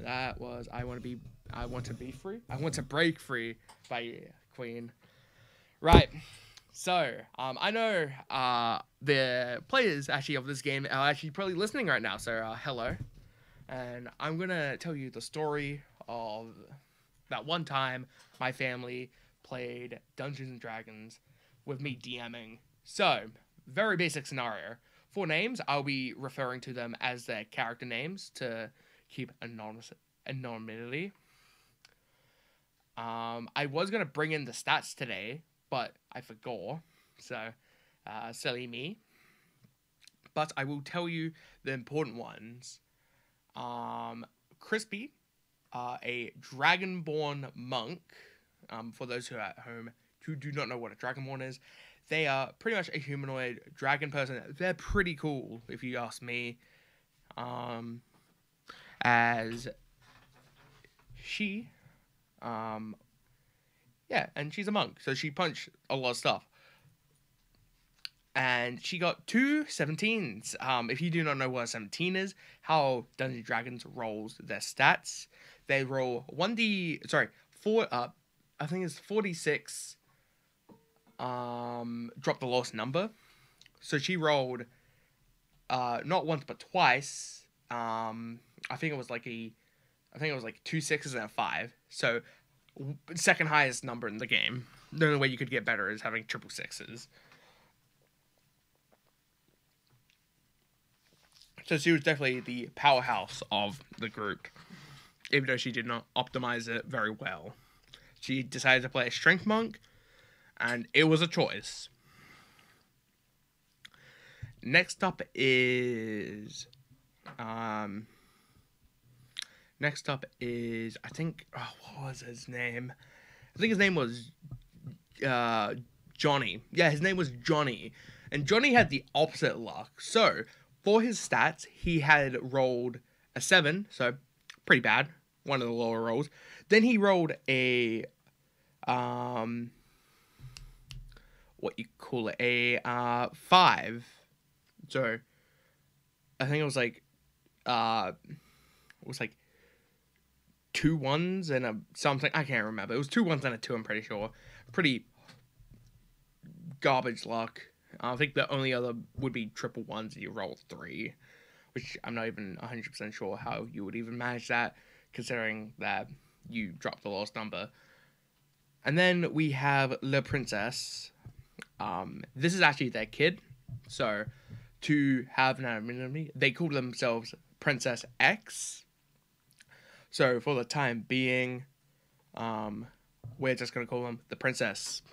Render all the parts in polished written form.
That was I Want to Be Free. I Want to Break Free by Queen. Right. So, I know the players actually of this game are actually probably listening right now. So, hello. And I'm going to tell you the story of that one time my family played Dungeons and Dragons with me DMing. So, very basic scenario. For names, I'll be referring to them as their character names to keep anonymity. I was gonna bring in the stats today, but I forgot. So, silly me. But I will tell you the important ones. Crispy, a Dragonborn monk. For those who are at home who do not know what a Dragonborn is, they are pretty much a humanoid dragon person. They're pretty cool, if you ask me. As she, yeah, and she's a monk, so she punched a lot of stuff. And she got two 17s. If you do not know what a 17 is, how Dungeons and Dragons rolls their stats, they roll 4, I think it's 46, drop the lowest number. So she rolled, not once but twice. I think it was like two sixes and a 5. So second highest number in the game. The only way you could get better is having triple sixes. So she was definitely the powerhouse of the group, even though she did not optimize it very well. She decided to play a strength monk, and it was a choice. Next up is, I think, what was his name? I think his name was Johnny. Yeah, his name was Johnny. And Johnny had the opposite luck. So, for his stats, he had rolled a 7, so pretty bad. One of the lower rolls. Then he rolled a, a 5. So, I think it was like, 2 1s and a something. I can't remember. It was 2 1s and a 2, I'm pretty sure. Pretty garbage luck. I think the only other would be triple 1s. You roll 3, which I'm not even 100% sure how you would even manage that, considering that you dropped the lowest number. And then we have Le Princess. This is actually their kid. So, to have an anonymity, they call themselves Princess X. So, for the time being, we're just going to call them the Princess.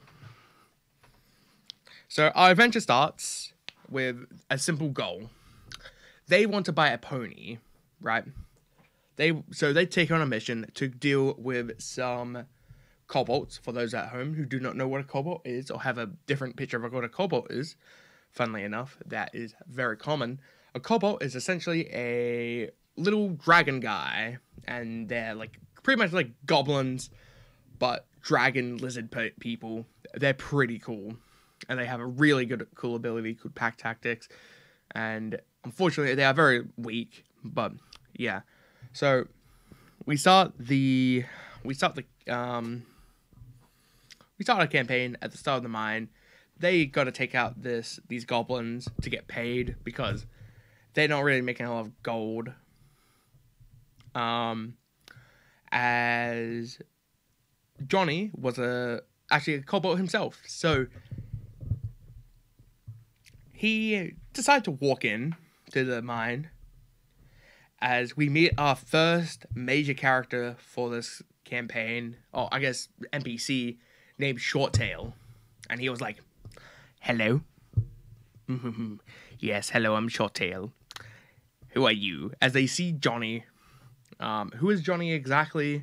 So, our adventure starts with a simple goal. They want to buy a pony, right? So they take on a mission to deal with some kobolds. For those at home who do not know what a kobold is or have a different picture of what a kobold is, funnily enough, that is very common. A kobold is essentially a little dragon guy, and they're like pretty much like goblins, but dragon lizard people. They're pretty cool, and they have a really cool ability called pack tactics, and unfortunately they are very weak. But yeah, so we start a campaign at the start of the mine. They got to take out these goblins to get paid because they're not really making a lot of gold. As Johnny was actually a kobold himself, so he decided to walk in to the mine as we meet our first major character for this campaign, or I guess NPC, named Shorttail. And he was like, "Hello." "Yes, hello, I'm Shorttail. Who are you?" As they see Johnny. Who is Johnny exactly?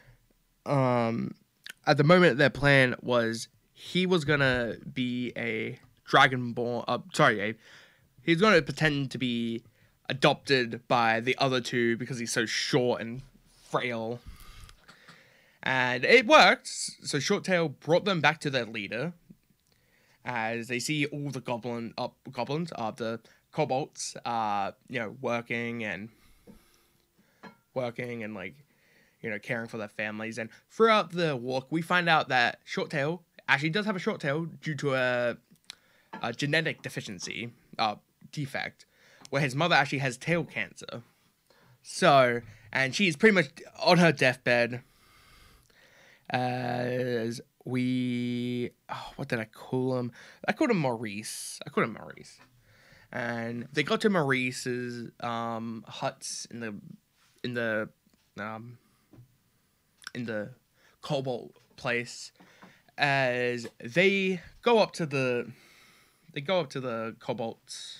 At the moment, their plan was he was gonna be a Dragonborn. He's gonna pretend to be adopted by the other two because he's so short and frail. And it worked. So Shorttail brought them back to their leader, as they see all the goblins, the kobolds, working and working and like, caring for their families. And throughout the walk, we find out that Shorttail actually does have a short tail due to a genetic deficiency, defect, where his mother actually has tail cancer. So, and she's pretty much on her deathbed. As what did I call him? I called him Maurice. And they got to Maurice's huts in the cobalt place. As they go up to the cobalts.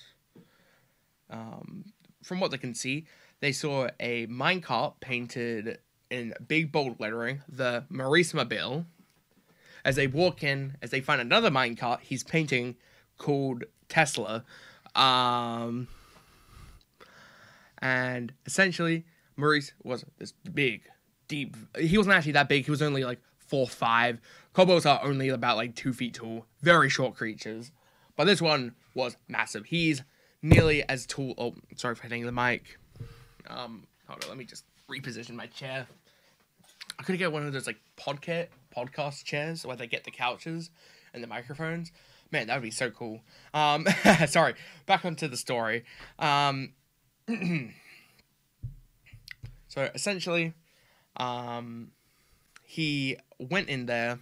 From what they can see, they saw a minecart painted in big bold lettering, the Maurice Mobile. As they walk in, as they find another minecart, he's painting called Tesla. And essentially, Maurice was this big, deep. He wasn't actually that big. He was only like 4'5". Kobolds are only about like 2 feet tall. Very short creatures. But this one was massive. He's nearly as tall. Oh, sorry for hitting the mic. Hold on, let me just reposition my chair. I could get one of those like podcast chairs where they get the couches and the microphones. Man, that would be so cool. Sorry, back onto the story. So essentially, he went in there.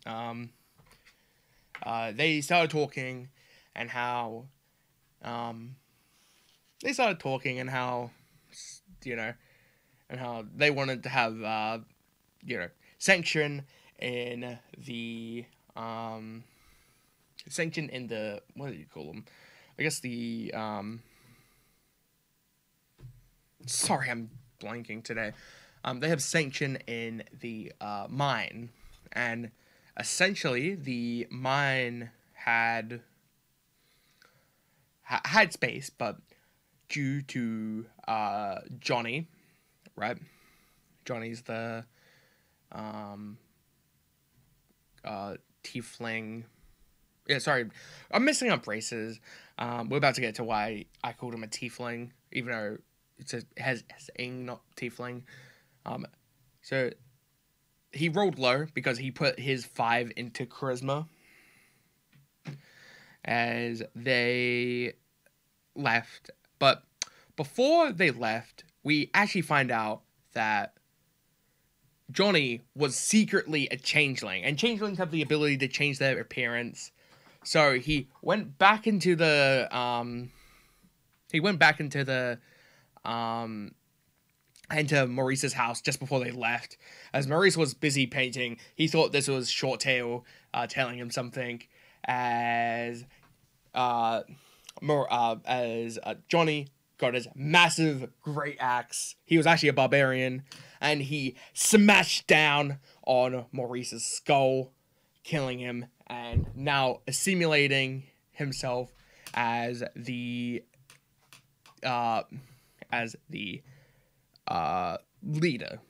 They started talking, and how and how they wanted to have sanction in the what do you call them? I guess the sorry, I'm blanking today. They have sanction in the mine, and essentially the mine had space, but due to Johnny, right? Johnny's the tiefling. Yeah, sorry, I'm messing up races. We're about to get to why I called him a tiefling, even though it has ing, not tiefling. So he rolled low because he put his 5 into charisma. As they left, but before they left, we actually find out that Johnny was secretly a changeling, and changelings have the ability to change their appearance. So he went back into the into Maurice's house just before they left. As Maurice was busy painting, he thought this was Shorttail telling him something. As Johnny got his massive great axe. He was actually a barbarian, and he smashed down on Maurice's skull, killing him, and now assimilating himself as the leader.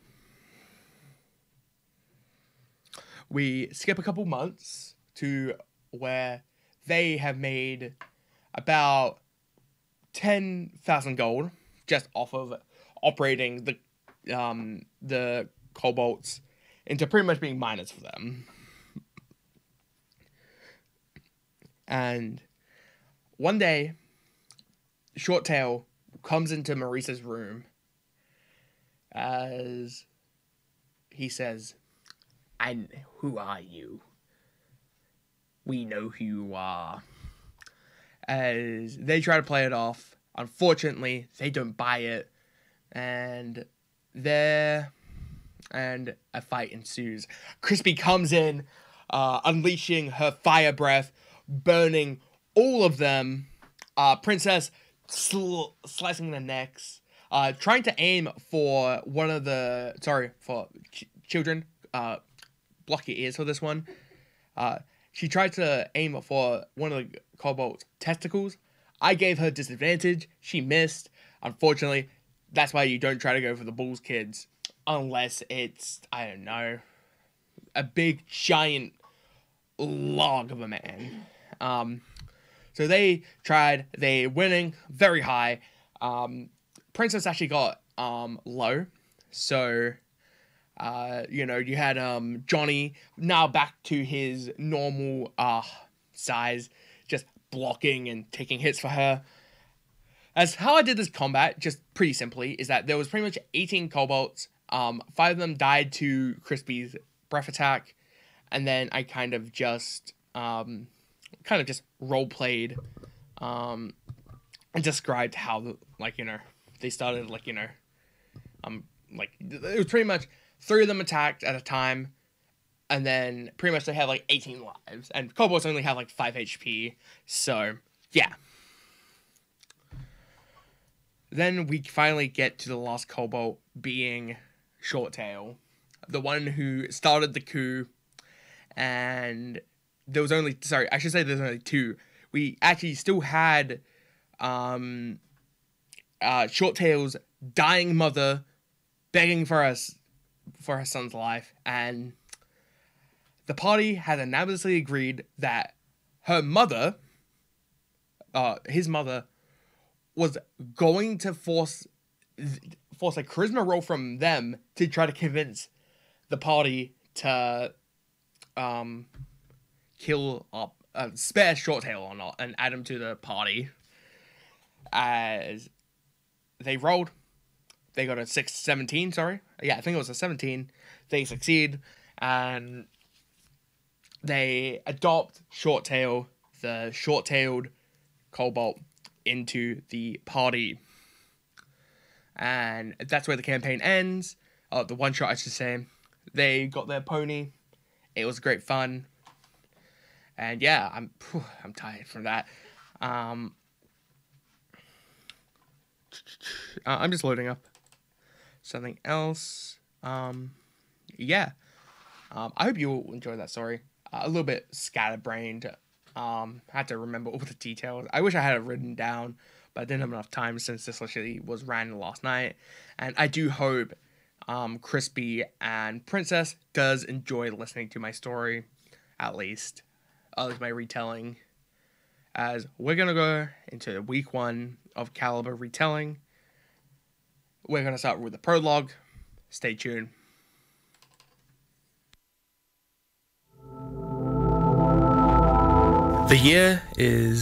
We skip a couple months to where they have made about 10,000 gold just off of operating the kobolds into pretty much being miners for them. And one day, Shorttail comes into Maurice's room as he says, "And who are you? We know who you are." As they try to play it off, unfortunately, they don't buy it, and a fight ensues. Crispy comes in, unleashing her fire breath, burning all of them. Princess slicing their necks, trying to aim for one of the children. Block your ears for this one. She tried to aim for one of the kobold's testicles. I gave her disadvantage. She missed. Unfortunately, that's why you don't try to go for the bulls, kids. Unless it's, I don't know, a big, giant log of a man. So they tried. They winning very high. Princess actually got low. So, you had Johnny now back to his normal size, just blocking and taking hits for her. As how I did this combat, just pretty simply, is that there was pretty much 18 kobolds. 5 of them died to Crispy's breath attack, and then I kind of just role played, and described how they started it was pretty much 3 of them attacked at a time, and then pretty much they had 18 lives, and kobolds only have 5 HP. So yeah. Then we finally get to the last kobold, being Shorttail, the one who started the coup. And there was only, sorry, I should say there's only 2. We actually still had Shorttail's dying mother begging for her son's life, and the party had unanimously agreed that her mother, his mother, was going to force a charisma roll from them to try to convince the party to spare Shorttail or not, and add him to the party. As they rolled, they got a 17, sorry. Yeah, I think it was a 17. They succeed, and they adopt Shorttail, the short-tailed kobold, into the party. And that's where the campaign ends. The one shot, I should say. They got their pony. It was great fun. And yeah, I'm tired from that. I'm just loading up something else. Yeah. I hope you all enjoyed that story. A little bit scatterbrained. Had to remember all the details. I wish I had it written down, but I didn't have enough time since this literally was ran last night. And I do hope Crispy and Princess does enjoy listening to my story, at least my retelling. As we're gonna go into week 1 of Caliber retelling. We're gonna start with the prologue. Stay tuned. The year is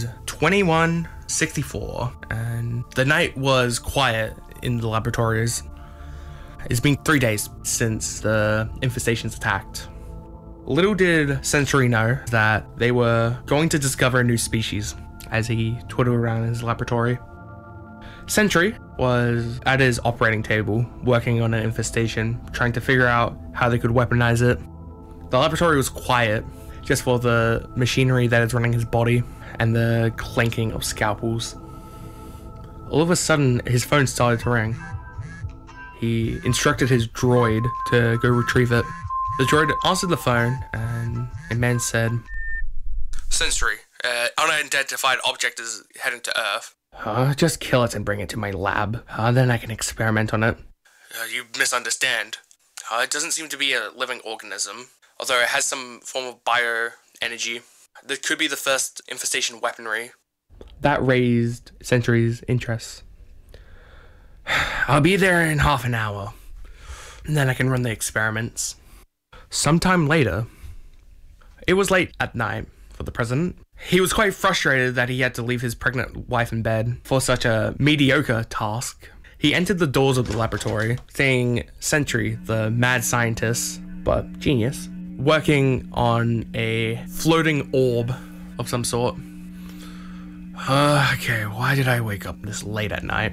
2164, and the night was quiet in the laboratories. It's been 3 days since the infestations attacked. Little did Sentry know that they were going to discover a new species as he twiddled around in his laboratory. Sentry was at his operating table, working on an infestation, trying to figure out how they could weaponize it. The laboratory was quiet, just for the machinery that is running his body and the clanking of scalpels. All of a sudden, his phone started to ring. He instructed his droid to go retrieve it. The droid answered the phone, and a man said, "Sentry, unidentified object is heading to Earth." Just kill it and bring it to my lab. Then I can experiment on it." "You misunderstand. It doesn't seem to be a living organism. Although it has some form of bioenergy. This could be the first infestation weaponry." That raised Sentry's interest. "I'll be there in half an hour, and then I can run the experiments." Sometime later, it was late at night for the president. He was quite frustrated that he had to leave his pregnant wife in bed for such a mediocre task. He entered the doors of the laboratory, seeing Sentry, the mad scientist, but genius, working on a floating orb of some sort. Okay, why did I wake up this late at night?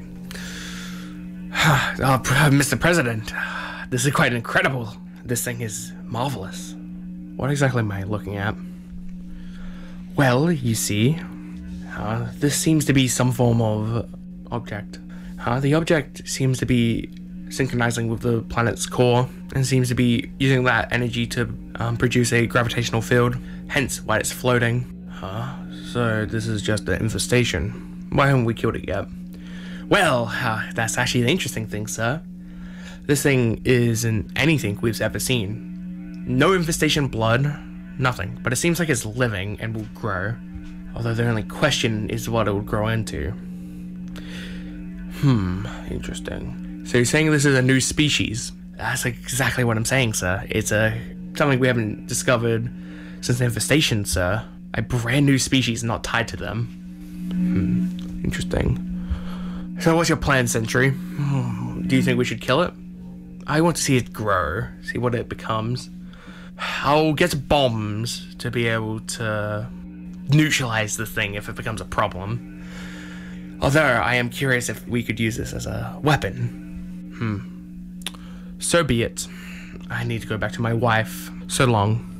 Mr. President, this is quite incredible. This thing is marvelous. What exactly am I looking at? Well, you see, this seems to be some form of object. The object seems to be synchronizing with the planet's core and seems to be using that energy to produce a gravitational field, hence why it's floating. So this is just an infestation. Why haven't we killed it yet? Well, that's actually the interesting thing, sir. This thing isn't anything we've ever seen. No infestation blood, nothing, but it seems like it's living and will grow. Although the only question is what it will grow into. Interesting. So you're saying this is a new species? That's exactly what I'm saying, sir. It's something we haven't discovered since the infestation, sir. A brand new species not tied to them. Interesting. So what's your plan, Sentry? Do you think we should kill it? I want to see it grow, see what it becomes. I'll get bombs to be able to neutralize the thing if it becomes a problem. Although I am curious if we could use this as a weapon. So be it. I need to go back to my wife. So long.